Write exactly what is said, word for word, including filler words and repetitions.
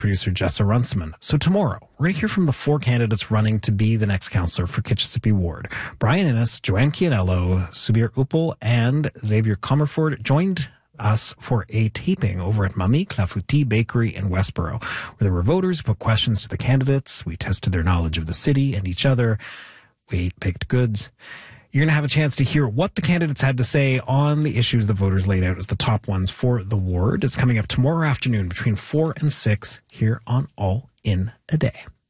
producer Jessa Runciman. So tomorrow, we're going to hear from the four candidates running to be the next councillor for Kitchissippi Ward. Brian Innes, Joanne Chianello, Subir Uppal, and Xavier Comerford joined us for a taping over at Mamie Clafouti Bakery in Westboro, where there were voters who put questions to the candidates. We tested their knowledge of the city and each other. We ate baked goods. You're going to have a chance to hear what the candidates had to say on the issues the voters laid out as the top ones for the ward. It's coming up tomorrow afternoon between four and six here on All in a Day.